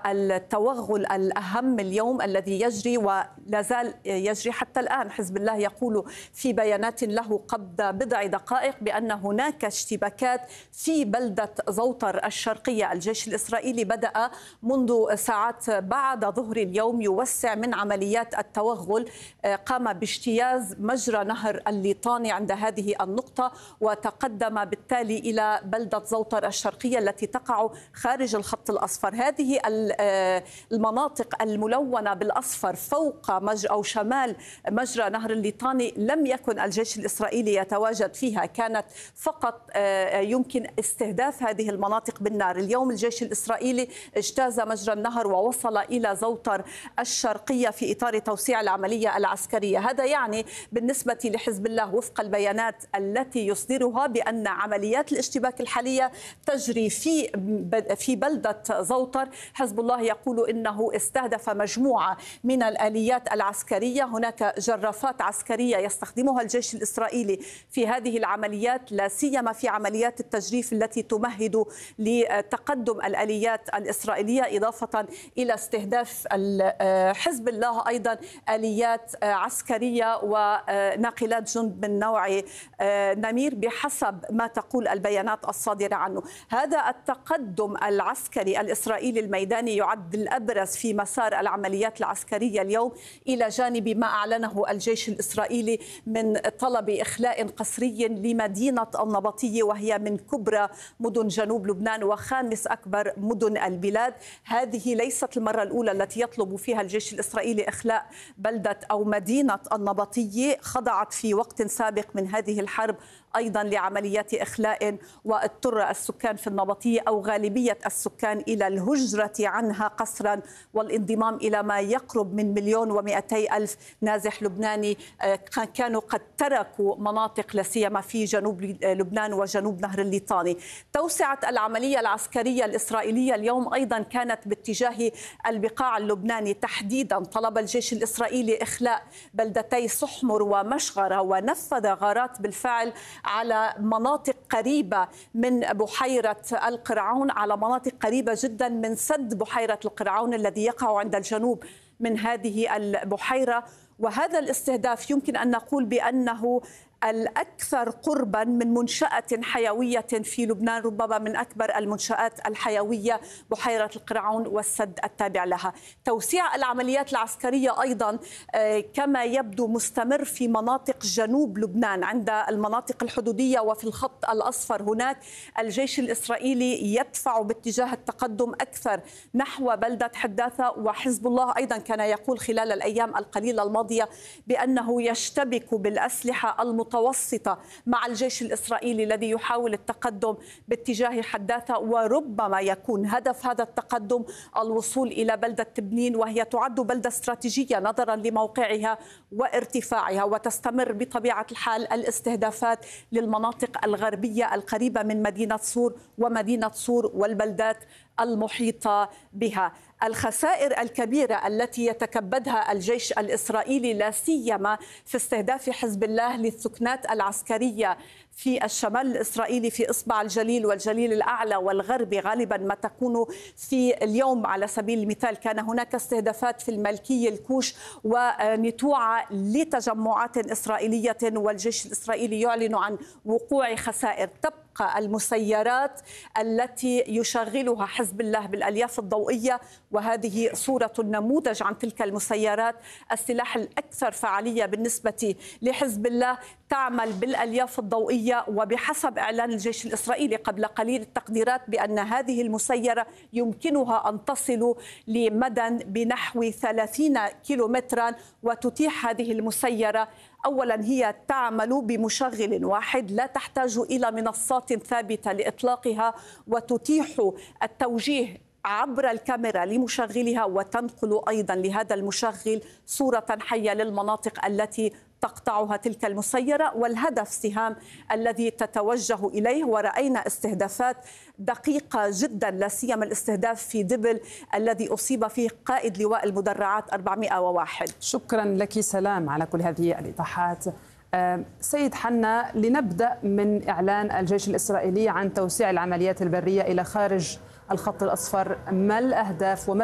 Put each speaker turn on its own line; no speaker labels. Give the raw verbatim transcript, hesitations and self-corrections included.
والتوغل الأهم اليوم الذي يجري ولا زال يجري حتى الآن. حزب الله يقول في بيانات له قبل بضع دقائق بأن هناك اشتباكات في بلدة زوطر الشرقية. الجيش الإسرائيلي بدأ منذ ساعات بعد ظهر اليوم يوسع من عمليات التوغل، قام باجتياز مجرى نهر الليطاني عند هذه النقطة وتقدم بالتالي إلى بلدة زوطر الشرقية التي تقع خارج الخط الأصفر. هذه المناطق الملونة بالأصفر فوق مجرى أو شمال مجرى نهر الليطاني لم يكن الجيش الإسرائيلي يتواجد فيها، كانت فقط يمكن استهداف هذه المناطق بالنار. اليوم الجيش الإسرائيلي اجتاز مجرى النهر ووصل إلى زوطر الشرقية في إطار توسيع العملية العسكرية. هذا يعني بالنسبة لحزب الله وفق البيانات التي يصدرها بأن عمليات الاشتباك الحالية تجري في في بلدة زوطر. حزب الله يقول إنه استهدف مجموعة من الآليات العسكرية، هناك جرافات عسكرية يستخدمها الجيش الإسرائيلي في هذه العمليات، لا سيما في عمليات التجريف التي تمهد لتقدم الآليات الإسرائيلية، إضافة إلى استهداف حزب الله أيضا آليات عسكرية وناقلات جند من نوع نمير بحسب ما تقول البيانات الصادرة عنه. هذا التقدم العسكري الإسرائيلي الميداني يعد الأبرز في مسار العمليات العسكرية اليوم، إلى جانب ما أعلنه الجيش الإسرائيلي من طلب إخلاء قسري لمدينة النبطية، وهي من كبرى مدن جنوب لبنان وخامس أكبر مدن البلاد. هذه ليست المرة الأولى التي يطلب فيها الجيش الإسرائيلي إخلاء بلدة أو مدينة النبطية، خضعت في وقت سابق من هذه الحرب أيضا لعمليات إخلاء، واضطر السكان في النبطية أو غالبية السكان إلى الهجرة عنها قسرا والانضمام إلى ما يقرب من مليون ومئتي ألف نازح لبناني كانوا قد تركوا مناطق لا سيما في جنوب لبنان وجنوب نهر الليطاني. توسعة العملية العسكرية الإسرائيلية اليوم أيضا كانت باتجاه البقاع اللبناني تحديدا. طلب الجيش الإسرائيلي إخلاء بلدتي صحمر ومشغرة، ونفذ غارات بالفعل على مناطق قريبة من بحيرة القرعون، على مناطق قريبة جدا من سد بحيرة القرعون الذي يقع عند الجنوب من هذه البحيرة. وهذا الاستهداف يمكن أن نقول بأنه الأكثر قربا من منشأة حيوية في لبنان، ربما من أكبر المنشآت الحيوية بحيرة القرعون والسد التابع لها. توسيع العمليات العسكرية أيضا كما يبدو مستمر في مناطق جنوب لبنان عند المناطق الحدودية وفي الخط الأصفر. هناك الجيش الإسرائيلي يدفع باتجاه التقدم أكثر نحو بلدة حداثة، وحزب الله أيضا كان يقول خلال الأيام القليلة الماضية بأنه يشتبك بالأسلحة المتوسطة متوسطة مع الجيش الإسرائيلي الذي يحاول التقدم باتجاه حداثة، وربما يكون هدف هذا التقدم الوصول إلى بلدة تبنين، وهي تعد بلدة استراتيجية نظرا لموقعها وارتفاعها، وتستمر بطبيعة الحال الاستهدافات للمناطق الغربية القريبة من مدينة صور ومدينة صور والبلدات المحيطة بها. الخسائر الكبيرة التي يتكبدها الجيش الإسرائيلي لا سيما في استهداف حزب الله للثكنات العسكرية في الشمال الإسرائيلي في إصبع الجليل والجليل الأعلى والغربي، غالبا ما تكون في اليوم. على سبيل المثال كان هناك استهدافات في الملكية الكوش ونتوعة لتجمعات إسرائيلية، والجيش الإسرائيلي يعلن عن وقوع خسائر. تبقى المسيرات التي يشغلها حزب الله بالألياف الضوئية، وهذه صورة نموذج عن تلك المسيرات. السلاح الأكثر فعالية بالنسبة لحزب الله تعمل بالألياف الضوئية، وبحسب إعلان الجيش الإسرائيلي قبل قليل التقديرات بأن هذه المسيرة يمكنها أن تصل لمدى بنحو ثلاثين كيلومترا، وتتيح هذه المسيرة أولا هي تعمل بمشغل واحد لا تحتاج إلى منصات ثابتة لإطلاقها، وتتيح التوجيه عبر الكاميرا لمشغلها، وتنقل أيضا لهذا المشغل صورة حية للمناطق التي تقطعها تلك المسيرة والهدف سهام الذي تتوجه إليه. ورأينا استهدافات دقيقة جدا، لا سيما الاستهداف في دبل الذي أصيب فيه قائد لواء المدرعات أربعمئة وواحد.
شكرا لك سلام على كل هذه الإيضاحات. سيد حنا، لنبدأ من إعلان الجيش الإسرائيلي عن توسيع العمليات البرية إلى خارج الخط الأصفر، ما الأهداف وما